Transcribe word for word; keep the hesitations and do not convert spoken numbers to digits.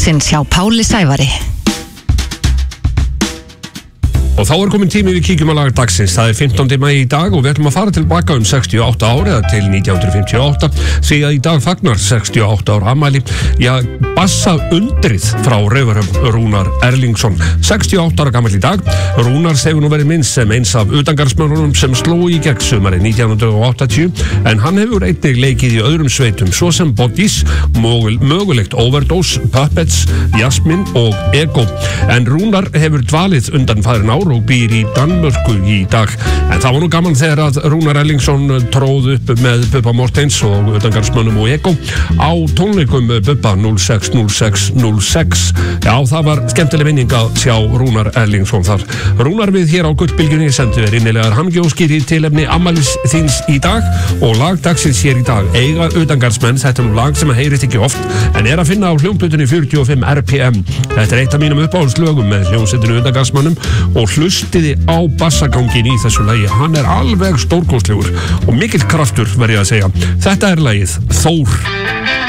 dagsins hjá Páli Sævari. Og þá er komin tími við kíkjum að lag dagsins. Það er fimmtándi maí í dag og við ætlum að fara tilbaka um sextíu og átta ár eða til nítján hundruð fimmtíu og átta því að í dag fagnar sextíu og átta ára afmæli. Já, bassa undrið frá Raufarhöfn Rúnar Erlingsson. sextíu og átta ára gamall í dag. Rúnars hefur nú verið minnst sem eins af utangarðsmönnunum sem sló í gegn sumarið nítján hundruð áttatíu en hann hefur einnig leikið í öðrum sveitum svo sem Bodies, mögulegt Overdose, Puppets, Jasmine og Ego. En Rúnar hefur dvalið undanfarin ár og býr í Danmörku í dag. En það var nú gaman þegar að Rúnar Erlingsson tróð upp með Bubba Mortens og utangarðsmönnum og Ego á tónleikum Bubba núll sex núll sex núll sex. Já, það var skemmtileg vinning að sjá Rúnar Erlingsson þar. Rúnar, við hér á Gullbylgjunni sendum við innilegar hamingjóskir í tilefni afmælis þíns í dag og lag dagsins hér í dag eiga utangarðsmenn. Þetta er nú lag sem að heyrist ekki oft en er að finna á hljómplötunni fjörutíu og fimm R P M. Þetta er eitt af mínum uppáhaldslögum með hljómsveitinu utangarðsmönnum og hlustiði á bassagangin í þessu lagi. Hann er alveg stórkostlegur og mikill kraftur, verð ég að segja. Þetta er lagið Þór.